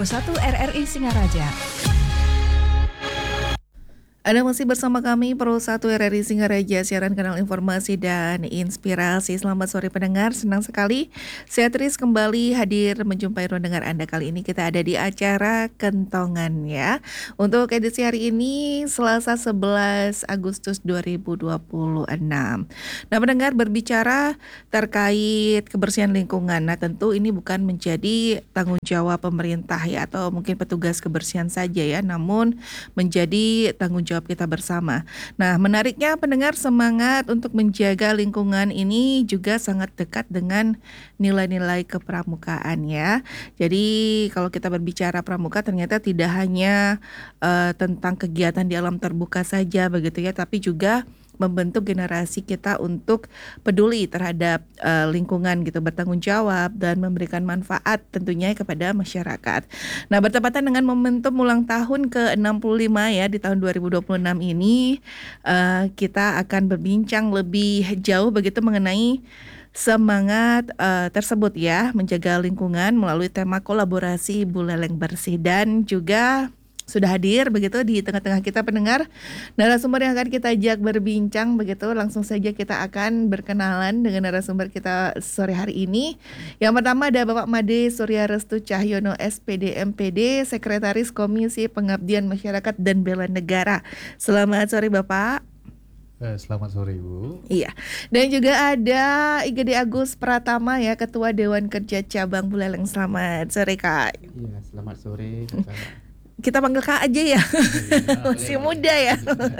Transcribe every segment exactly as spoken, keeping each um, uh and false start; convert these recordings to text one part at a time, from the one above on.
Pro satu R R I Singaraja. Anda masih bersama kami Pro satu R R I Singaraja, siaran kanal informasi dan inspirasi. Selamat sore pendengar, senang sekali saya Tris kembali hadir menjumpai ruang dengar Anda. Kali ini kita ada di acara Kentongan ya. Untuk edisi hari ini Selasa sebelas Agustus dua ribu dua puluh enam. Nah pendengar, berbicara terkait kebersihan lingkungan, nah tentu ini bukan menjadi tanggung jawab pemerintah ya, atau mungkin petugas kebersihan saja ya, namun menjadi tanggung jawab jawab kita bersama. Nah, menariknya pendengar, semangat untuk menjaga lingkungan ini juga sangat dekat dengan nilai-nilai kepramukaan ya. Jadi kalau kita berbicara pramuka ternyata tidak hanya uh, tentang kegiatan di alam terbuka saja begitu ya, tapi juga membentuk generasi kita untuk peduli terhadap uh, lingkungan gitu, bertanggung jawab dan memberikan manfaat tentunya kepada masyarakat. Nah, bertepatan dengan momentum ulang tahun ke enam puluh lima ya di tahun dua ribu dua puluh enam ini, uh, kita akan berbincang lebih jauh begitu mengenai semangat uh, tersebut ya, menjaga lingkungan melalui tema kolaborasi Buleleng Bersih. Dan juga sudah hadir begitu di tengah-tengah kita pendengar narasumber yang akan kita ajak berbincang begitu. Langsung saja kita akan berkenalan dengan narasumber kita sore hari ini. Yang pertama ada Bapak Made Surya Restu Cahyono S P D M P D, Sekretaris Komisi Pengabdian Masyarakat dan Bela Negara. Selamat sore Bapak. Eh, selamat sore Ibu. Iya. Dan juga ada I G D Agus Pratama ya, Ketua Dewan Kerja Cabang Buleleng. Selamat sore Kak. Iya, selamat sore Kakak. Kita panggil Kak aja ya, masih muda ya.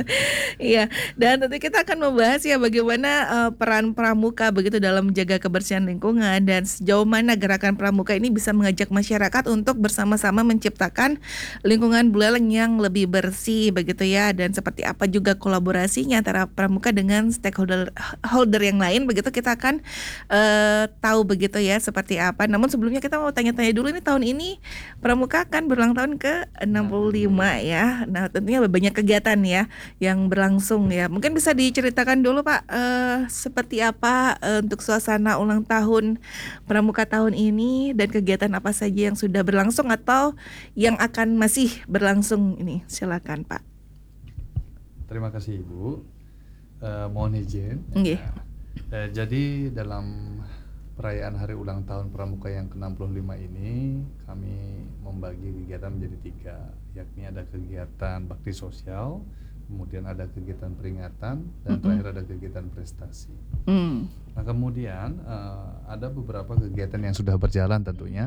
Iya, dan tentu kita akan membahas ya bagaimana uh, peran pramuka begitu dalam menjaga kebersihan lingkungan, dan sejauh mana gerakan pramuka ini bisa mengajak masyarakat untuk bersama-sama menciptakan lingkungan Buleleng yang lebih bersih begitu ya, dan seperti apa juga kolaborasinya antara pramuka dengan stakeholder holder yang lain begitu. Kita akan uh, tahu begitu ya seperti apa. Namun sebelumnya kita mau tanya-tanya dulu, ini tahun ini pramuka akan berulang tahun ke enam puluh lima ya. Nah tentunya banyak kegiatan ya yang berlangsung ya. Mungkin bisa diceritakan dulu Pak, uh, seperti apa uh, untuk suasana ulang tahun pramuka tahun ini, dan kegiatan apa saja yang sudah berlangsung atau yang akan masih berlangsung ini. Silakan Pak. Terima kasih Ibu. Uh, mohon izin. Okay. Uh, jadi dalam perayaan hari ulang tahun pramuka yang ke enam puluh lima ini, kami membagi kegiatan menjadi tiga, yakni ada kegiatan bakti sosial, kemudian ada kegiatan peringatan, dan mm-hmm. terakhir ada kegiatan prestasi. Mm. Nah kemudian uh, ada beberapa kegiatan yang sudah berjalan tentunya,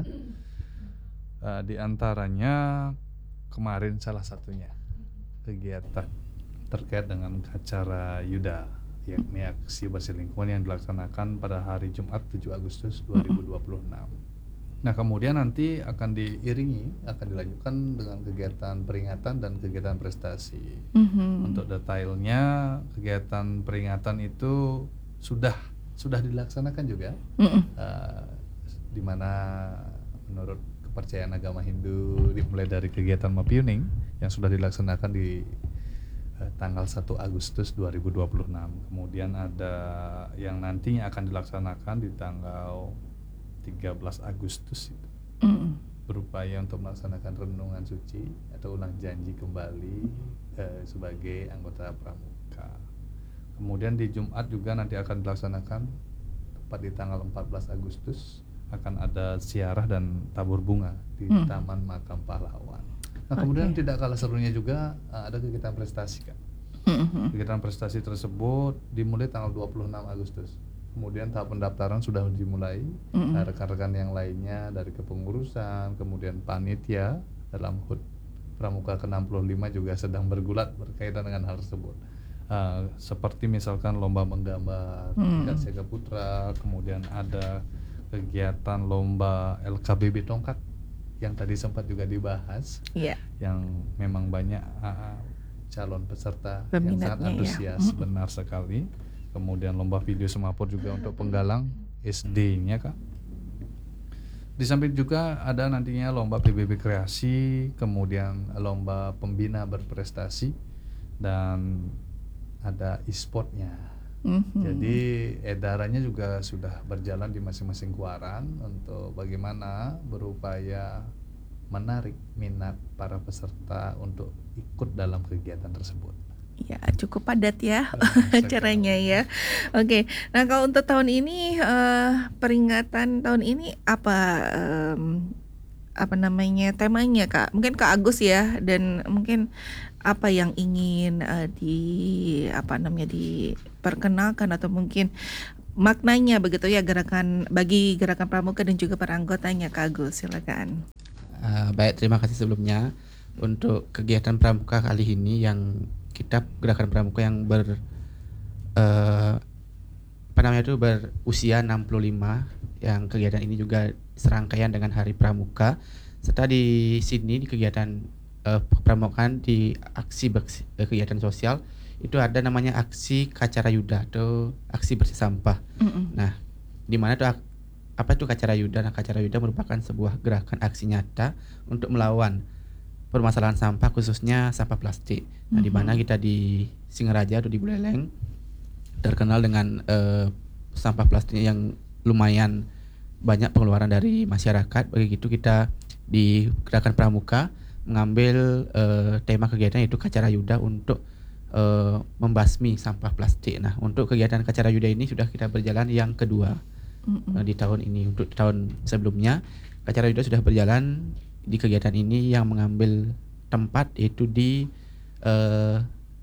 uh, di antaranya kemarin salah satunya kegiatan terkait dengan acara Yuda, yakni aksi bersih lingkungan yang dilaksanakan pada hari Jumat tujuh Agustus dua ribu dua puluh enam. Nah kemudian nanti akan diiringi, akan dilanjutkan dengan kegiatan peringatan dan kegiatan prestasi. Mm-hmm. Untuk detailnya kegiatan peringatan itu sudah sudah dilaksanakan juga, mm-hmm. uh, di mana menurut kepercayaan agama Hindu dimulai dari kegiatan Mapiyuning yang sudah dilaksanakan di tanggal satu Agustus dua ribu dua puluh enam. Kemudian ada yang nantinya akan dilaksanakan di tanggal tiga belas Agustus itu. Mm. Berupaya untuk melaksanakan renungan suci atau ulang janji kembali eh, sebagai anggota pramuka. Kemudian di Jumat juga nanti akan dilaksanakan tepat di tanggal empat belas Agustus, akan ada ziarah dan tabur bunga di mm. Taman Makam Pahlawan. Nah kemudian okay. tidak kalah serunya juga uh, ada kegiatan prestasi Kak. Mm-hmm. Kegiatan prestasi tersebut dimulai tanggal dua puluh enam Agustus. Kemudian tahap pendaftaran sudah dimulai. Mm-hmm. Nah, rekan-rekan yang lainnya dari kepengurusan, kemudian panitia dalam H U D Pramuka ke enam puluh lima juga sedang bergulat berkaitan dengan hal tersebut. Uh, seperti misalkan lomba menggambar tingkat mm. siaga putra, kemudian ada kegiatan lomba L K B B tongkat yang tadi sempat juga dibahas, yeah. yang memang banyak uh, calon peserta yang sangat antusias, ya. Benar sekali. Kemudian lomba video semapur juga untuk penggalang S D-nya Kak. Di samping juga ada nantinya lomba P B B kreasi, kemudian lomba pembina berprestasi, dan ada e-sportnya. Mm-hmm. Jadi edarannya juga sudah berjalan di masing-masing kuaran untuk bagaimana berupaya menarik minat para peserta untuk ikut dalam kegiatan tersebut. Ya, cukup padat ya Benar acaranya sekali. ya. Oke, nah kalau untuk tahun ini eh, peringatan tahun ini apa em, apa namanya temanya Kak? Mungkin Kak Agus ya, dan mungkin apa yang ingin eh, di apa namanya diperkenalkan atau mungkin maknanya begitu ya gerakan bagi gerakan pramuka dan juga para anggotanya Kak Agus, silakan. Uh, baik, terima kasih sebelumnya untuk kegiatan pramuka kali ini yang kita gerakan pramuka yang ber uh, apa namanya itu berusia enam puluh lima, yang kegiatan ini juga serangkaian dengan Hari Pramuka, serta di sini di kegiatan uh, pramukaan di aksi bersih, uh, kegiatan sosial itu ada namanya aksi Kacarayuda atau aksi bersih sampah. Mm-mm. Nah, di mana tuh ak- apa itu Kacarayuda? Nah, Kacarayuda merupakan sebuah gerakan aksi nyata untuk melawan permasalahan sampah, khususnya sampah plastik. Nah, di mana kita di Singaraja atau di Buleleng terkenal dengan eh, sampah plastik yang lumayan banyak pengeluaran dari masyarakat. Begitu kita di gerakan pramuka mengambil eh, tema kegiatan yaitu Kacarayuda untuk eh, membasmi sampah plastik. Nah, untuk kegiatan Kacarayuda ini sudah kita berjalan yang kedua Mm-mm. eh, di tahun ini. Untuk tahun sebelumnya Kacarayuda sudah berjalan di kegiatan ini yang mengambil tempat yaitu di eh,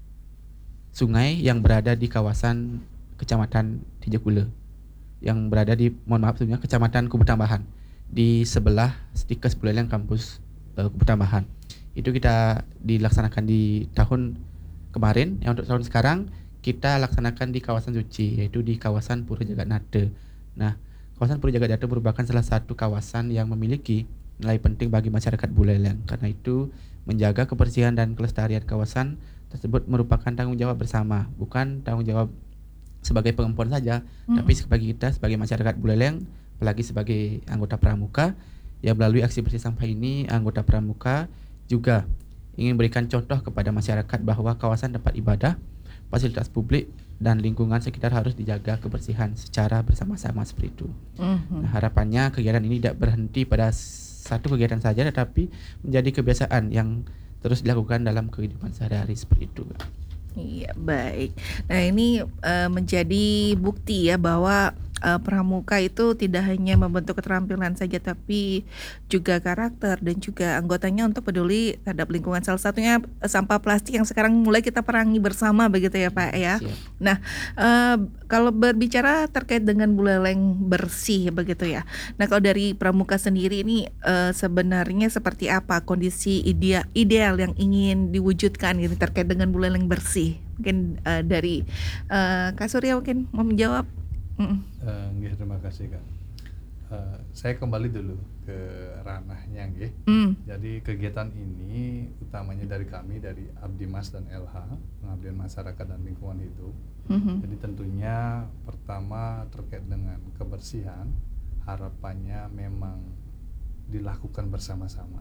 sungai yang berada di kawasan Kecamatan Tijakula, yang berada di mohon maaf sebelumnya Kecamatan Kubur Tambahan, di sebelah Stikes Buleleng kampus eh, Kubur Tambahan. Itu kita dilaksanakan di tahun kemarin. Yang untuk tahun sekarang kita laksanakan di kawasan suci, yaitu di kawasan Pura Jagatnata. Nah, kawasan Pura Jagatnata merupakan salah satu kawasan yang memiliki nilai penting bagi masyarakat Buleleng. Karena itu menjaga kebersihan dan kelestarian kawasan tersebut merupakan tanggung jawab bersama, bukan tanggung jawab sebagai pengempuan saja, Mm-mm. tapi sebagai kita sebagai masyarakat Buleleng, apalagi sebagai anggota pramuka, yang melalui aksi bersih sampah ini anggota pramuka juga ingin berikan contoh kepada masyarakat bahwa kawasan tempat ibadah, fasilitas publik dan lingkungan sekitar harus dijaga kebersihan secara bersama-sama seperti itu. Mhm. Nah, harapannya kegiatan ini tidak berhenti pada satu kegiatan saja, tetapi menjadi kebiasaan yang terus dilakukan dalam kehidupan sehari-hari seperti itu. Iya, baik. Nah, ini eh, menjadi bukti ya bahwa eh, pramuka itu tidak hanya membentuk keterampilan saja, tapi juga karakter dan juga anggotanya untuk peduli terhadap lingkungan. Salah satunya eh, sampah plastik yang sekarang mulai kita perangi bersama begitu ya Pak ya. Siap. Nah, eh, kalau berbicara terkait dengan Buleleng bersih begitu ya. Nah, kalau dari pramuka sendiri ini eh, sebenarnya seperti apa kondisi idea, ideal yang ingin diwujudkan gitu terkait dengan Buleleng bersih? Mungkin eh, dari eh, Kak Surya mungkin mau menjawab. Mm. Eh, nggih, terima kasih Kak. Eh, saya kembali dulu ke ranahnya nggih. Mm. Jadi kegiatan ini utamanya dari kami, dari Abdimas dan L H, Pengabdian Masyarakat dan Lingkungan Hidup. Mhm. Jadi tentunya pertama terkait dengan kebersihan, harapannya memang dilakukan bersama-sama.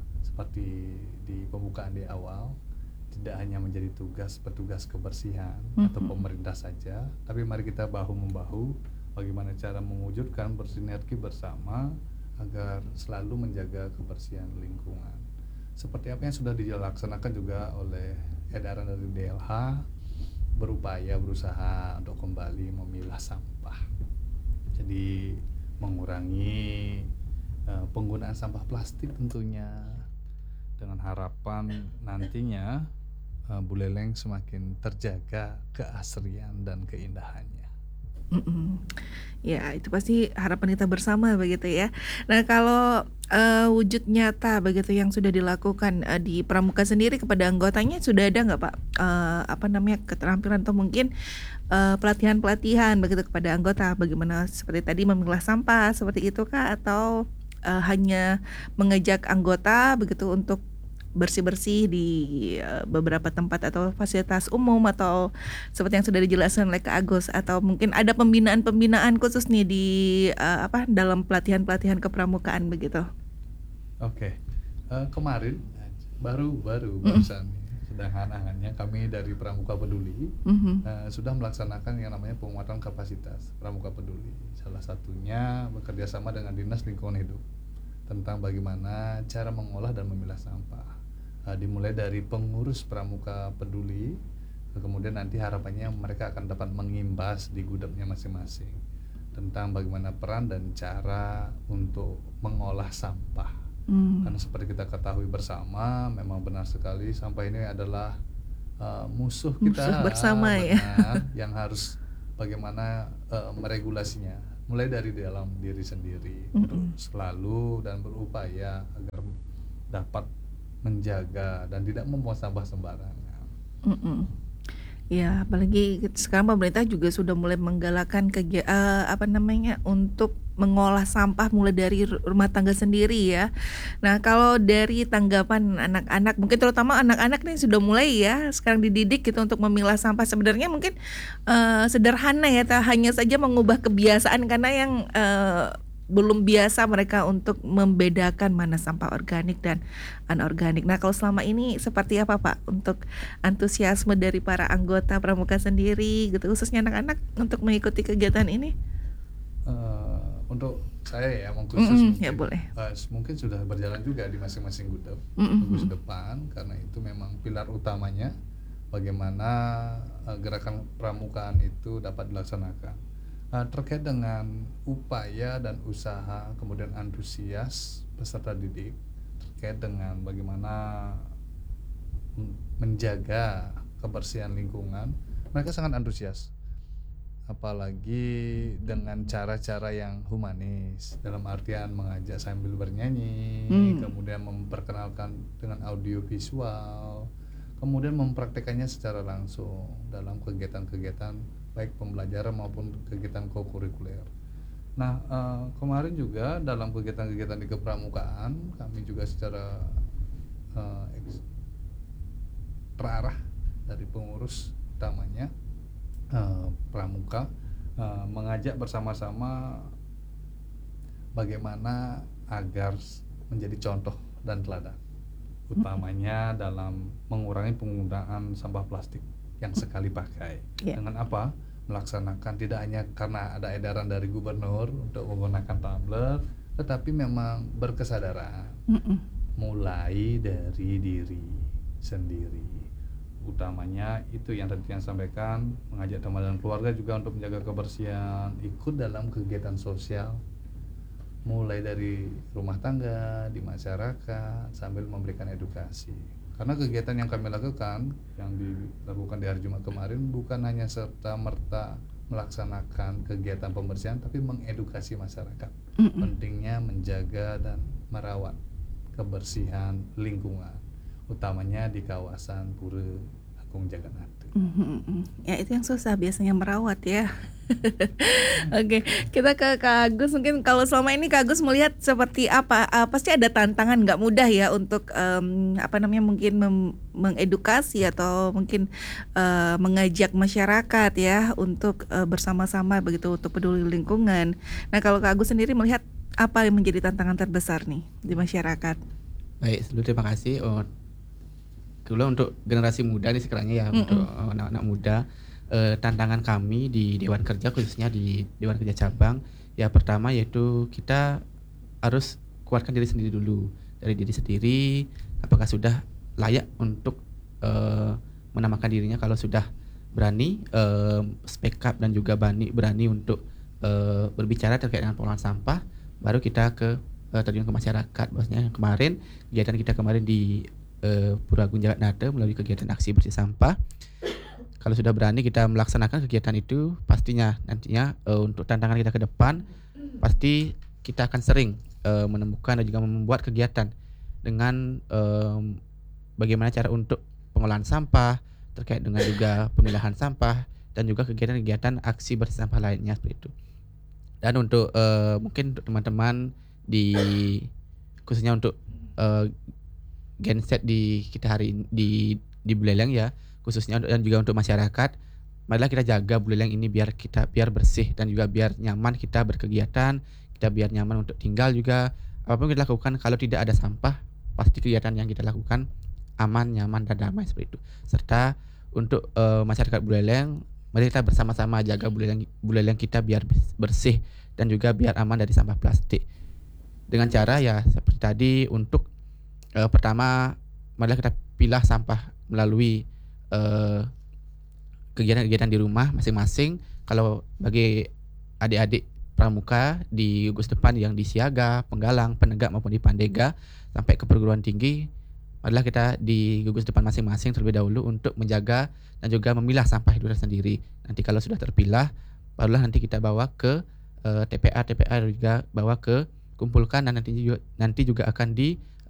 Seperti di pembukaan di awal, tidak hanya menjadi tugas petugas kebersihan atau Mhm. pemerintah saja, tapi mari kita bahu-membahu bagaimana cara mewujudkan bersinergi bersama agar selalu menjaga kebersihan lingkungan. Seperti apa yang sudah dilaksanakan juga oleh edaran dari D L H, berupaya berusaha untuk kembali memilah sampah. Jadi mengurangi eh, penggunaan sampah plastik tentunya, dengan harapan nantinya uh, Buleleng semakin terjaga keasrian dan keindahannya. Mm-mm. Ya, itu pasti harapan kita bersama begitu ya. Nah, kalau eh, wujud nyata begitu yang sudah dilakukan eh, di pramuka sendiri kepada anggotanya sudah ada nggak Pak? Eh, apa namanya keterampilan atau mungkin eh, pelatihan-pelatihan begitu kepada anggota bagaimana seperti tadi memilah sampah seperti itu kah, atau eh, hanya mengajak anggota begitu untuk bersih-bersih di eh, beberapa tempat atau fasilitas umum, atau seperti yang sudah dijelaskan oleh Kak Agus, atau mungkin ada pembinaan-pembinaan khusus nih di eh, apa dalam pelatihan-pelatihan kepramukaan begitu. Oke, eh, kemarin baru baru barusan sedang hangat-hangatnya kami dari Pramuka Peduli Mhm. eh, sudah melaksanakan yang namanya penguatan kapasitas Pramuka Peduli. Salah satunya bekerja sama dengan Dinas Lingkungan Hidup. tentang bagaimana cara mengolah dan memilah sampah. Uh, dimulai dari pengurus Pramuka Peduli, kemudian nanti harapannya mereka akan dapat mengimbas di gudangnya masing-masing tentang bagaimana peran dan cara untuk mengolah sampah. Hmm. Karena seperti kita ketahui bersama, memang benar sekali sampah ini adalah uh, musuh kita musuh bersama benar, ya. yang harus bagaimana uh, meregulasinya, mulai dari dalam diri sendiri, mm-hmm. untuk selalu dan berupaya agar dapat menjaga dan tidak membuang sampah sembarangan. Mm-mm. Ya, apalagi sekarang pemerintah juga sudah mulai menggalakkan kegiatan uh, apa namanya untuk mengolah sampah mulai dari rumah tangga sendiri ya. Nah, kalau dari tanggapan anak-anak, mungkin terutama anak-anak nih sudah mulai ya sekarang dididik gitu untuk memilah sampah. Sebenarnya mungkin uh, sederhana ya, hanya saja mengubah kebiasaan karena yang uh, belum biasa mereka untuk membedakan mana sampah organik dan anorganik. Nah, kalau selama ini seperti apa Pak untuk antusiasme dari para anggota Pramuka sendiri gitu, khususnya anak-anak untuk mengikuti kegiatan ini? Uh, untuk saya ya, khusus mm-hmm, mungkin, ya boleh. Uh, mungkin sudah berjalan juga di masing-masing gudang mm-hmm. Gugus Depan, karena itu memang pilar utamanya bagaimana uh, gerakan pramukaan itu dapat dilaksanakan. Uh, terkait dengan upaya dan usaha kemudian antusias peserta didik terkait dengan bagaimana menjaga kebersihan lingkungan, mereka sangat antusias, apalagi dengan cara-cara yang humanis, dalam artian mengajak sambil bernyanyi, hmm. kemudian memperkenalkan dengan audio visual, kemudian mempraktekannya secara langsung dalam kegiatan-kegiatan baik pembelajaran maupun kegiatan kokurikuler. Nah, uh, kemarin juga dalam kegiatan-kegiatan di kepramukaan kami juga secara uh, terarah dari pengurus utamanya uh, pramuka uh, mengajak bersama-sama bagaimana agar menjadi contoh dan teladan, utamanya dalam mengurangi penggunaan sampah plastik yang sekali pakai. Yeah. Dengan apa? Melaksanakan tidak hanya karena ada edaran dari gubernur untuk menggunakan tumbler, tetapi memang berkesadaran. Mm-mm. Mulai dari diri sendiri. Utamanya itu yang tadi yang sampaikan, mengajak teman dan keluarga juga untuk menjaga kebersihan, ikut dalam kegiatan sosial, mulai dari rumah tangga, di masyarakat, sambil memberikan edukasi. Karena kegiatan yang kami lakukan, yang dilakukan di hari Jumat kemarin, bukan hanya serta-merta melaksanakan kegiatan pembersihan, tapi mengedukasi masyarakat. Mm-mm. Pentingnya menjaga dan merawat kebersihan lingkungan, utamanya di kawasan Pura Agung Jagannatha. Mm-hmm. Ya, itu yang susah biasanya merawat ya. Oke, okay, kita ke Kak Agus. Mungkin kalau selama ini Kak Agus melihat seperti apa? Uh, pasti ada tantangan, nggak mudah ya untuk um, apa namanya mungkin mem- mengedukasi atau mungkin uh, mengajak masyarakat ya untuk uh, bersama-sama begitu untuk peduli lingkungan. Nah, kalau Kak Agus sendiri melihat apa yang menjadi tantangan terbesar nih di masyarakat? Baik, sebelum terima kasih. Oh, kedua untuk generasi muda nih sekarangnya ya, mm-mm. untuk uh, anak-anak muda. Uh, tantangan kami di Dewan Kerja, khususnya di Dewan Kerja Cabang, ya pertama yaitu kita harus kuatkan diri sendiri dulu, dari diri sendiri apakah sudah layak untuk uh, menamakan dirinya. Kalau sudah berani uh, speak up dan juga berani berani untuk uh, berbicara terkait dengan pengolahan sampah, baru kita ke uh, terjun ke masyarakat. Maksudnya kemarin kegiatan kita kemarin di uh, Pura Agung Jagannatha melalui kegiatan aksi bersih sampah. Kalau sudah berani kita melaksanakan kegiatan itu, pastinya nantinya uh, untuk tantangan kita ke depan, pasti kita akan sering uh, menemukan dan juga membuat kegiatan dengan um, bagaimana cara untuk pengolahan sampah, terkait dengan juga pemilahan sampah, dan juga kegiatan-kegiatan aksi bersih sampah lainnya seperti itu. Dan untuk uh, mungkin untuk teman-teman di khususnya untuk uh, genset di kita hari ini, di di Buleleng ya, khususnya dan juga untuk masyarakat, marilah kita jaga Buleleng ini biar kita biar bersih dan juga biar nyaman kita berkegiatan, kita biar nyaman untuk tinggal juga. Apapun kita lakukan, kalau tidak ada sampah, pasti kegiatan yang kita lakukan aman, nyaman dan damai seperti itu. Serta untuk uh, masyarakat Buleleng, mari kita bersama-sama jaga Buleleng Buleleng kita biar bersih dan juga biar aman dari sampah plastik. dengan cara ya seperti tadi untuk eh, pertama marilah kita pilah sampah melalui eh, kegiatan-kegiatan di rumah masing-masing. Kalau bagi adik-adik pramuka di gugus depan yang di Siaga, Penggalang, Penegak maupun di Pandega sampai ke perguruan tinggi, marilah kita di gugus depan masing-masing terlebih dahulu untuk menjaga dan juga memilah sampah itu sendiri. Nanti kalau sudah terpilah, barulah nanti kita bawa ke eh, T P A, T P A juga bawa ke kumpulkan dan nanti juga, nanti juga akan di